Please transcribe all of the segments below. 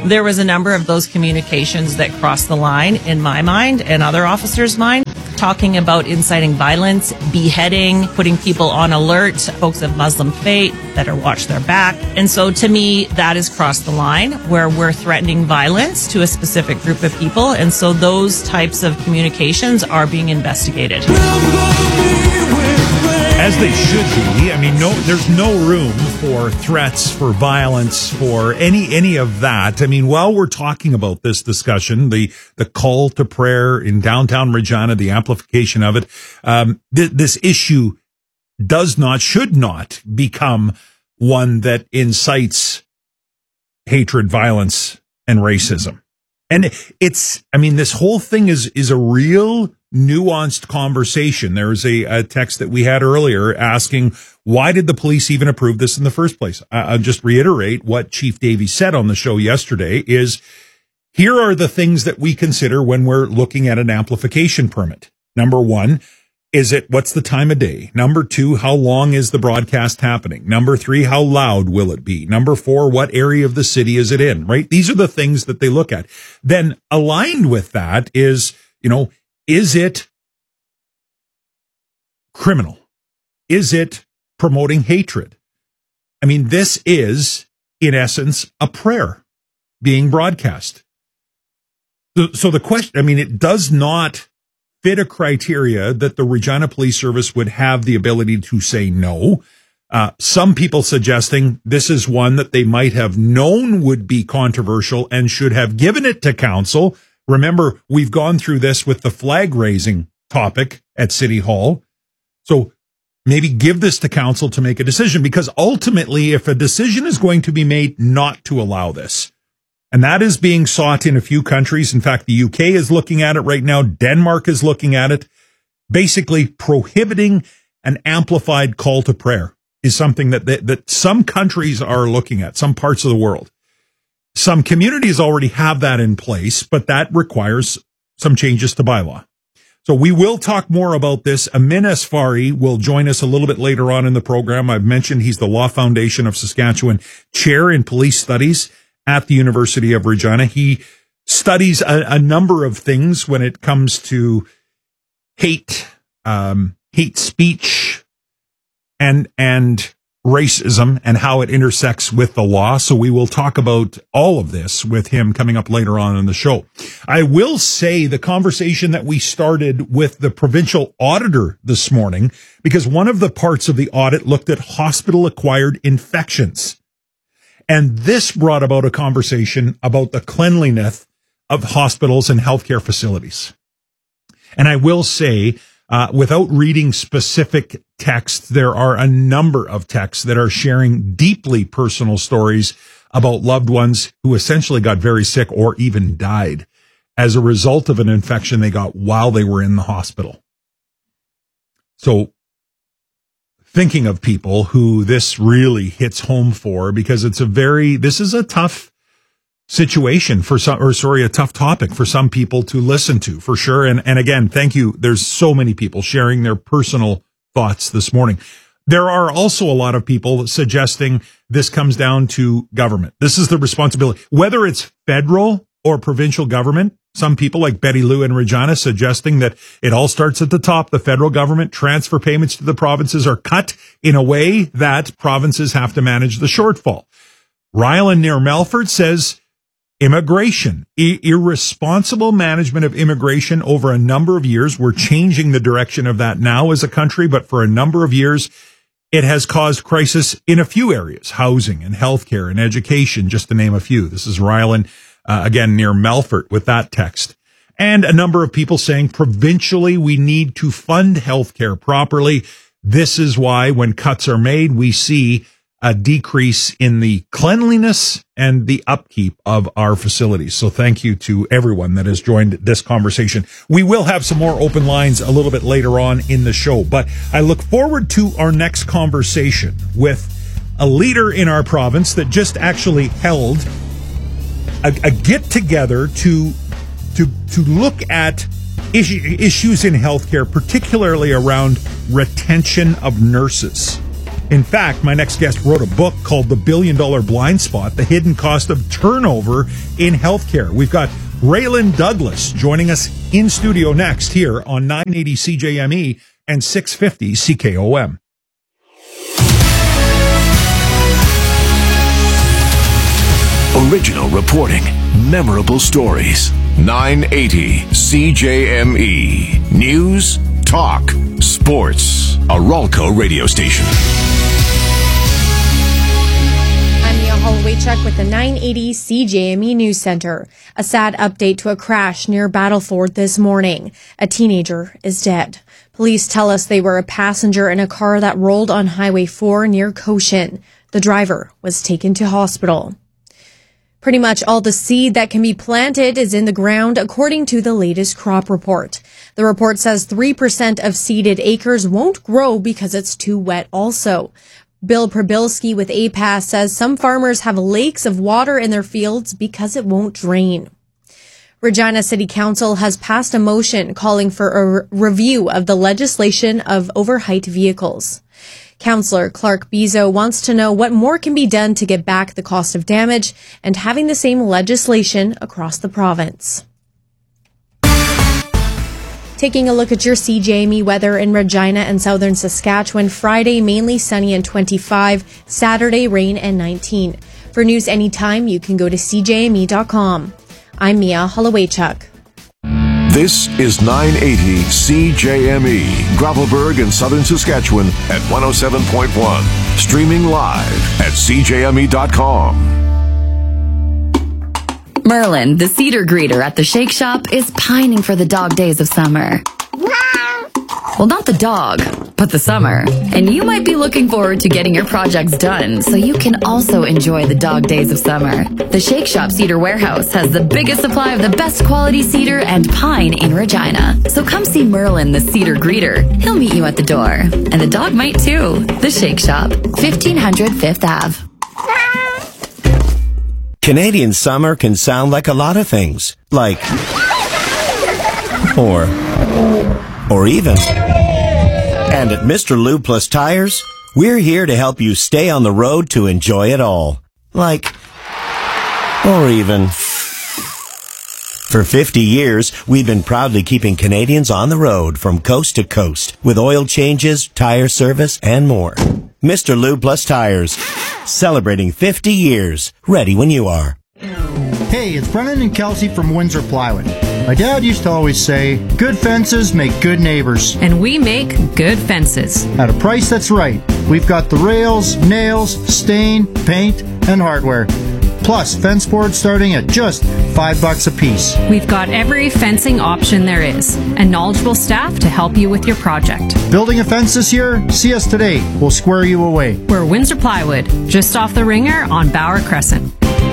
There was a number of those communications that crossed the line in my mind and other officers' mind, talking about inciting violence, beheading, putting people on alert, folks of Muslim faith better watch their back. And so to me, that has crossed the line where we're threatening violence to a specific group of people. And so those types of communications are being investigated. As they should be. I mean, there's no room for threats, for violence, for any of that. I mean, while we're talking about this discussion, the call to prayer in downtown Regina, the amplification of it, this issue should not become one that incites hatred, violence, and racism. And this whole thing is a real nuanced conversation. There was a text that we had earlier asking, why did the police even approve this in the first place? I'll just reiterate what Chief Davies said on the show yesterday is, here are the things that we consider when we're looking at an amplification permit. Number one, what's the time of day? Number two, how long is the broadcast happening? Number three, how loud will it be? Number four, what area of the city is it in, right? These are the things that they look at. Then aligned with that is it criminal? Is it promoting hatred? I mean, this is, in essence, a prayer being broadcast. So the question, it does not fit a criteria that the Regina Police Service would have the ability to say no. Some people suggesting this is one that they might have known would be controversial and should have given it to council. Remember, we've gone through this with the flag raising topic at City Hall. So maybe give this to council to make a decision, because ultimately, if a decision is going to be made not to allow this, and that is being sought in a few countries. In fact, the UK is looking at it right now. Denmark is looking at it. Basically, prohibiting an amplified call to prayer is something that some countries are looking at, some parts of the world. Some communities already have that in place, but that requires some changes to bylaw. So we will talk more about this. Amin Asfari will join us a little bit later on in the program. I've mentioned he's the Law Foundation of Saskatchewan Chair in Police Studies at the University of Regina. He studies a number of things when it comes to hate speech, and racism and how it intersects with the law. So we will talk about all of this with him coming up later on in the show. I will say the conversation that we started with the provincial auditor this morning, because one of the parts of the audit looked at hospital-acquired infections. And this brought about a conversation about the cleanliness of hospitals and healthcare facilities. And I will say, without reading specific texts, there are a number of texts that are sharing deeply personal stories about loved ones who essentially got very sick or even died as a result of an infection they got while they were in the hospital. So thinking of people who this really hits home for, because this is a tough situation for a tough topic for some people to listen to, for sure. And again, thank you. There's so many people sharing their personal thoughts this morning. There are also a lot of people suggesting this comes down to government. This is the responsibility, whether it's federal or provincial government. Some people like Betty Lou in Regina suggesting that it all starts at the top. The federal government transfer payments to the provinces are cut in a way that provinces have to manage the shortfall. Rylan near Melfort says immigration, irresponsible management of immigration over a number of years. We're changing the direction of that now as a country, but for a number of years, it has caused crisis in a few areas, housing and healthcare and education, just to name a few. This is Rylan, again, near Melfort with that text. And a number of people saying provincially, we need to fund healthcare properly. This is why when cuts are made, we see a decrease in the cleanliness and the upkeep of our facilities. So thank you to everyone that has joined this conversation. We will have some more open lines a little bit later on in the show, but I look forward to our next conversation with a leader in our province that just actually held a get-together to look at issues in healthcare, particularly around retention of nurses. In fact, my next guest wrote a book called The $1 Billion Blind Spot, The Hidden Cost of Turnover in Healthcare. We've got Raylan Douglas joining us in studio next here on 980 CJME and 650 CKOM. Original reporting, memorable stories. 980 CJME. News, talk, sports. A Ralco radio station. I'm Mia Holloway-Chuck with the 980 CJME News Center. A sad update to a crash near Battleford this morning. A teenager is dead. Police tell us they were a passenger in a car that rolled on Highway 4 near Cochin. The driver was taken to hospital. Pretty much all the seed that can be planted is in the ground, according to the latest crop report. The report says 3% of seeded acres won't grow because it's too wet also. Bill Prabilski with APAS says some farmers have lakes of water in their fields because it won't drain. Regina City Council has passed a motion calling for a review of the legislation of overheight vehicles. Councillor Clark Bezo wants to know what more can be done to get back the cost of damage and having the same legislation across the province. Taking a look at your CJME weather in Regina and southern Saskatchewan. Friday, mainly sunny and 25. Saturday, rain and 19. For news anytime, you can go to CJME.com. I'm Mia Holloway-Chuck. This is 980 CJME, Gravelburg in southern Saskatchewan at 107.1. Streaming live at CJME.com. Merlin, the cedar greeter at the Shake Shop, is pining for the dog days of summer. Well, not the dog, but the summer. And you might be looking forward to getting your projects done so you can also enjoy the dog days of summer. The Shake Shop Cedar Warehouse has the biggest supply of the best quality cedar and pine in Regina. So come see Merlin, the cedar greeter. He'll meet you at the door. And the dog might too. The Shake Shop, 1500 Fifth Ave. Canadian summer can sound like a lot of things. Like, or even. And at Mr. Lube Plus Tires, we're here to help you stay on the road to enjoy it all. Like, or even. For 50 years, we've been proudly keeping Canadians on the road from coast to coast with oil changes, tire service, and more. Mr. Lube Plus Tires, celebrating 50 years. Ready when you are. Hey, it's Brennan and Kelsey from Windsor Plywood. My dad used to always say, good fences make good neighbors. And we make good fences. At a price that's right. We've got the rails, nails, stain, paint, and hardware. Plus, fence boards starting at just $5 a piece. We've got every fencing option there is, and knowledgeable staff to help you with your project. Building a fence this year? See us today. We'll square you away. We're Windsor Plywood, just off the Ringer on Bauer Crescent.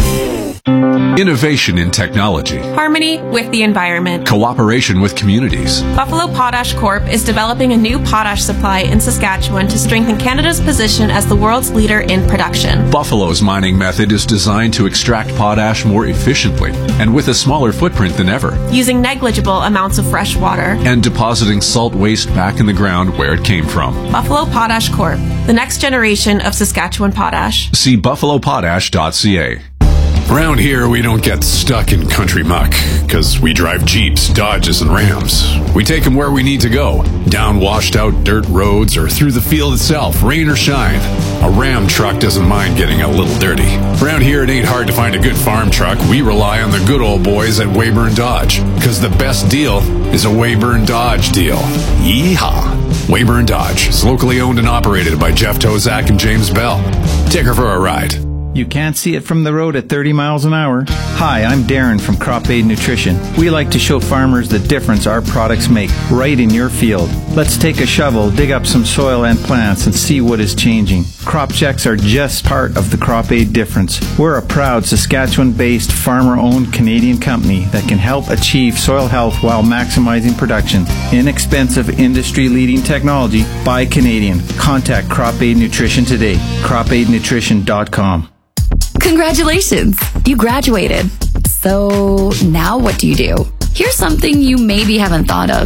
Innovation in technology. Harmony with the environment. Cooperation with communities. Buffalo Potash Corp. is developing a new potash supply in Saskatchewan to strengthen Canada's position as the world's leader in production. Buffalo's mining method is designed to extract potash more efficiently and with a smaller footprint than ever. Using negligible amounts of fresh water. And depositing salt waste back in the ground where it came from. Buffalo Potash Corp. The next generation of Saskatchewan potash. See buffalopotash.ca. Around here, we don't get stuck in country muck, because we drive Jeeps, Dodges, and Rams. We take them where we need to go, down washed-out dirt roads or through the field itself, rain or shine. A Ram truck doesn't mind getting a little dirty. Around here, it ain't hard to find a good farm truck. We rely on the good old boys at Weyburn Dodge, because the best deal is a Weyburn Dodge deal. Yeehaw! Weyburn Dodge is locally owned and operated by Jeff Tozak and James Bell. Take her for a ride. You can't see it from the road at 30 miles an hour. Hi, I'm Darren from Crop Aid Nutrition. We like to show farmers the difference our products make right in your field. Let's take a shovel, dig up some soil and plants, and see what is changing. Crop checks are just part of the Crop Aid difference. We're a proud Saskatchewan-based, farmer-owned Canadian company that can help achieve soil health while maximizing production. Inexpensive, industry-leading technology by Canadian. Contact Crop Aid Nutrition today. CropAidNutrition.com. Congratulations! You graduated. So now what do? Here's something you maybe haven't thought of.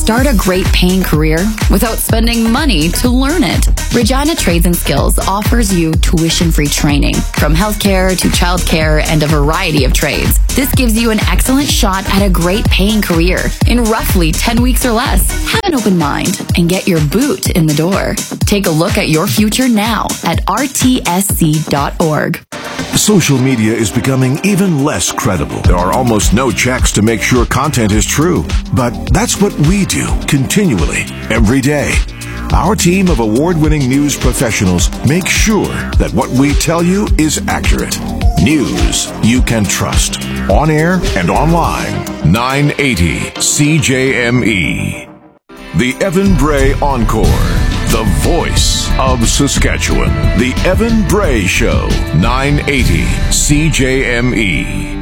Start a great paying career without spending money to learn it. Regina Trades and Skills offers you tuition-free training from healthcare to childcare and a variety of trades. This gives you an excellent shot at a great paying career in roughly 10 weeks or less. Have an open mind and get your boot in the door. Take a look at your future now at rtsc.org. Social media is becoming even less credible. There are almost no checks to make sure content is true. But that's what we do continually, every day. Our team of award-winning news professionals make sure that what we tell you is accurate. News you can trust. On air and online. 980 CJME. The Evan Bray Encore. The voice of Saskatchewan. The Evan Bray Show. 980 CJME.